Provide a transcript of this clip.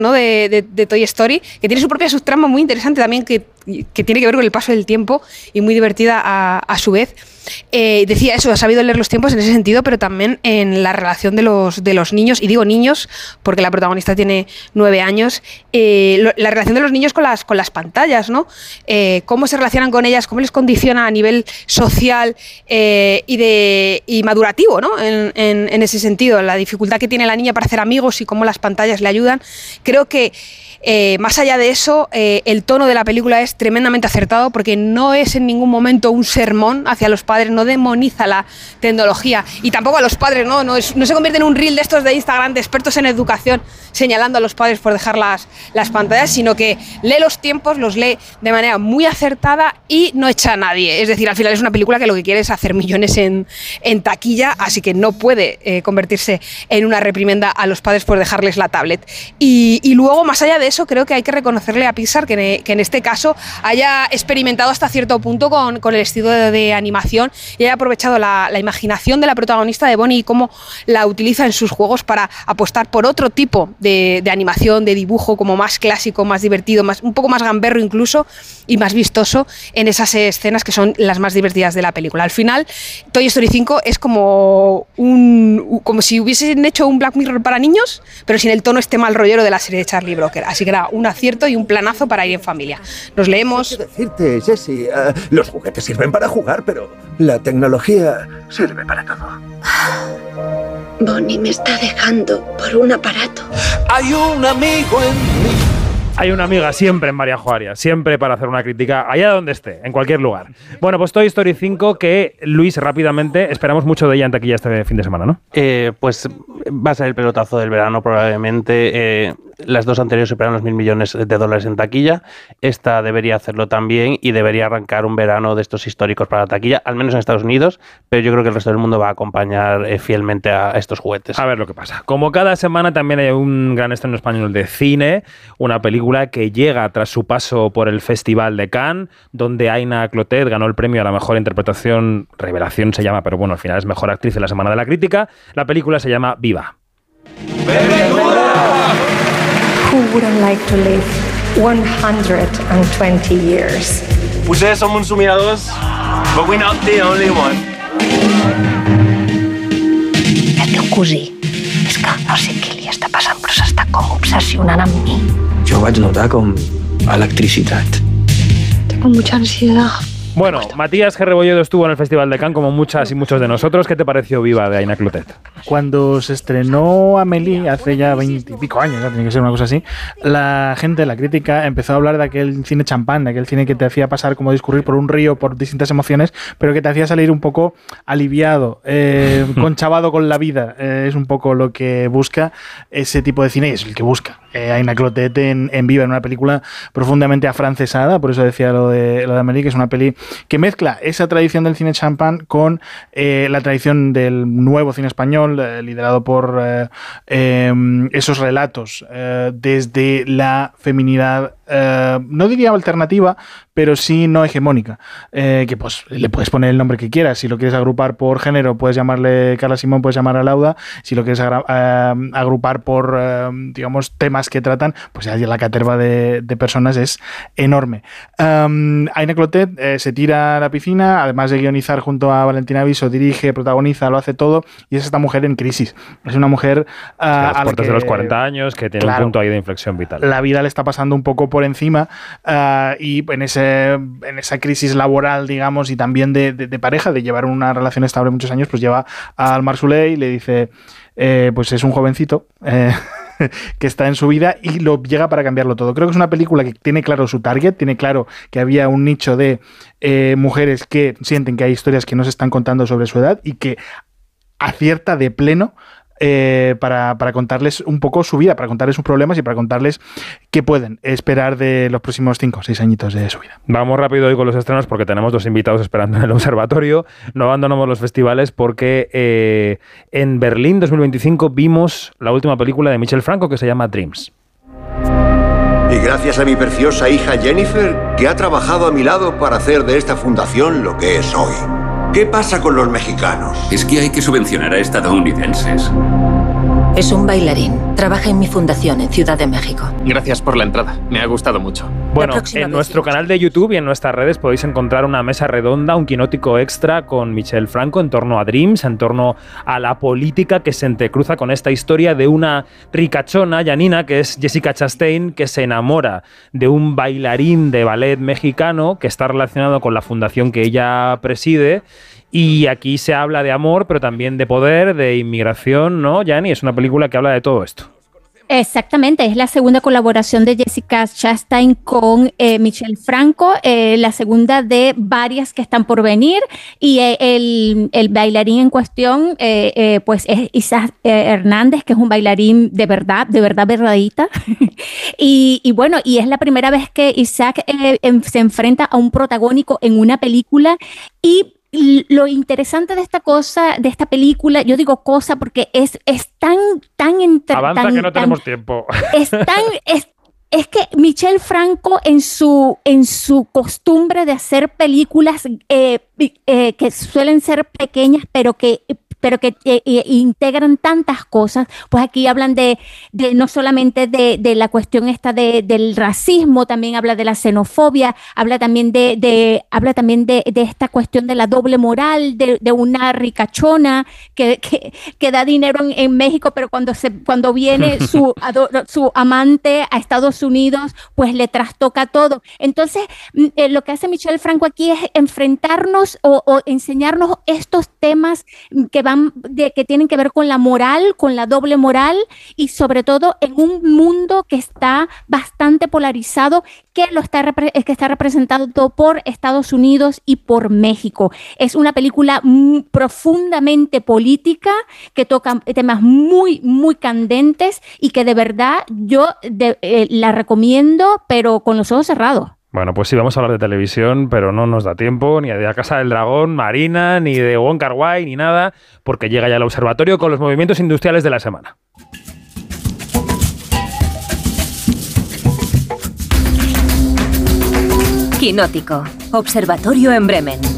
¿no? de Toy Story, que tiene su propia subtrama muy interesante también, que tiene que ver con el paso del tiempo y muy divertida a su vez. Decía eso, ha sabido leer los tiempos en ese sentido, pero también en la relación de los niños, y digo niños porque la protagonista tiene 9 años, la relación de los niños con las pantallas, ¿no? Cómo se relacionan con ellas, cómo les condiciona a nivel social y madurativo, ¿no? En ese sentido, la dificultad que tiene la niña para hacer amigos y cómo las pantallas le ayudan. Creo que más allá de eso, el tono de la película es tremendamente acertado, porque no es en ningún momento un sermón hacia los padres, no demoniza la tecnología y tampoco a los padres, no se convierte en un reel de estos de Instagram de expertos en educación señalando a los padres por dejar las pantallas, sino que lee los tiempos, los lee de manera muy acertada y no echa a nadie. Es decir, al final es una película que lo que quiere es hacer millones en taquilla, así que no puede convertirse en una reprimenda a los padres por dejarles la tablet. Y luego, más allá de eso, creo que hay que reconocerle a Pixar que en este caso haya experimentado hasta cierto punto con el estilo de animación y haya aprovechado la imaginación de la protagonista de Bonnie y cómo la utiliza en sus juegos para apostar por otro tipo de animación, de dibujo como más clásico, más divertido, un poco más gamberro incluso y más vistoso en esas escenas que son las más divertidas de la película. Al final, Toy Story 5 es como si hubiesen hecho un Black Mirror para niños, pero sin el tono este mal rollero de la serie de Charlie Brooker. Así que era un acierto y un planazo para ir en familia. Nos leemos... Quiero decirte, Jessie, los juguetes sirven para jugar, pero la tecnología sirve para todo. Bonnie me está dejando por un aparato. Hay un amigo en mí. Hay una amiga siempre en María Arias, siempre para hacer una crítica allá donde esté, en cualquier lugar. Bueno, pues Toy Story 5, que Luis, rápidamente, esperamos mucho de ella en taquilla este fin de semana, ¿no? Pues va a ser el pelotazo del verano probablemente. Las dos anteriores superan los $1.000 millones en taquilla. Esta debería hacerlo también y debería arrancar un verano de estos históricos para la taquilla, al menos en Estados Unidos, pero yo creo que el resto del mundo va a acompañar fielmente a estos juguetes. A ver lo que pasa. Como cada semana también hay un gran estreno español de cine, una película que llega tras su paso por el Festival de Cannes, donde Aina Clotet ganó el premio a la mejor interpretación, revelación se llama, pero bueno, al final es mejor actriz en la Semana de la Crítica. La película se llama Viva. Who wouldn't like to live 120 years? Ustedes son uns somiadors, but we're not the only one. El teu cosí és que no sé què li està passant, però s'està com obsessionant amb mi. Jo vaig notar com electricitat. Tengo mucha ansiedad. Bueno, Matías G. Rebolledo estuvo en el Festival de Cannes, como muchas y muchos de nosotros. ¿Qué te pareció Viva, de Aina Clotet? Cuando se estrenó Amélie, hace ya 20 y pico años, ¿no? Tiene que ser una cosa así, la gente, la crítica, empezó a hablar de aquel cine champán, de aquel cine que te hacía pasar como discurrir por un río, por distintas emociones, pero que te hacía salir un poco aliviado, conchavado con la vida. Es un poco lo que busca ese tipo de cine, y es el que busca Aina Clotet en Viva, en una película profundamente afrancesada. Por eso decía lo de Amélie, que es una peli que mezcla esa tradición del cine champán con la tradición del nuevo cine español, liderado por esos relatos desde la feminidad, no diría alternativa, pero sí no hegemónica, que pues le puedes poner el nombre que quieras. Si lo quieres agrupar por género, puedes llamarle Carla Simón, puedes llamar a Lauda. Si lo quieres agrupar por, digamos, temas que tratan, pues ya la caterva de personas es enorme. Aina Clotet se tira a la piscina, además de guionizar junto a Valentina Viso, dirige, protagoniza, lo hace todo, y es esta mujer en crisis. Es una mujer a las puertas de los 40 años, que tiene un punto ahí de inflexión vital. La vida le está pasando un poco por encima, y en esa crisis laboral, digamos, y también de pareja, de llevar una relación estable muchos años, pues lleva al Marc Soleil y le dice, pues es un jovencito que está en su vida, y lo llega para cambiarlo todo. Creo que es una película que tiene claro su target, tiene claro que había un nicho de mujeres que sienten que hay historias que no se están contando sobre su edad, y que acierta de pleno para contarles un poco su vida, para contarles sus problemas y para contarles qué pueden esperar de los próximos 5 o 6 añitos de su vida. Vamos rápido hoy con los estrenos porque tenemos 2 invitados esperando en el observatorio. No abandonamos los festivales porque en Berlín 2025 vimos la última película de Michel Franco, que se llama Dreams. Y gracias a mi preciosa hija Jennifer, que ha trabajado a mi lado para hacer de esta fundación lo que es hoy. ¿Qué pasa con los mexicanos? Es que hay que subvencionar a estadounidenses. Es un bailarín. Trabaja en mi fundación en Ciudad de México. Gracias por la entrada. Me ha gustado mucho. Bueno, en nuestro canal de YouTube y en nuestras redes podéis encontrar una mesa redonda, un quinótico extra con Michel Franco en torno a Dreams, en torno a la política que se entrecruza con esta historia de una ricachona, Janina, que es Jessica Chastain, que se enamora de un bailarín de ballet mexicano que está relacionado con la fundación que ella preside. Y aquí se habla de amor, pero también de poder, de inmigración, ¿no, Jani? Es una película que habla de todo esto. Exactamente, es la segunda colaboración de Jessica Chastain con Michel Franco, la segunda de varias que están por venir, y el bailarín en cuestión pues es Isaac Hernández, que es un bailarín de verdad verdadita, y bueno, y es la primera vez que Isaac se enfrenta a un protagónico en una película. Y lo interesante de esta película, yo digo cosa porque es tan avanza que no tenemos tiempo. Es que Michel Franco en su costumbre de hacer películas que suelen ser pequeñas, pero que integran tantas cosas, pues aquí hablan de no solamente de la cuestión esta del racismo, también habla de la xenofobia, habla también de esta cuestión de la doble moral, de una ricachona que da dinero en México, pero cuando viene su amante a Estados Unidos, pues le trastoca todo. Entonces, lo que hace Michel Franco aquí es enfrentarnos o enseñarnos estos temas que tienen que ver con la moral, con la doble moral, y sobre todo en un mundo que está bastante polarizado, que está representado por Estados Unidos y por México. Es una película profundamente política que toca temas muy, muy candentes y que de verdad yo la recomiendo, pero con los ojos cerrados. Bueno, pues sí, vamos a hablar de televisión, pero no nos da tiempo ni de La Casa del Dragón, Marina, ni de Wong Kar-wai, ni nada, porque llega ya el observatorio con los movimientos industriales de la semana. Quinótico, observatorio en Bremen.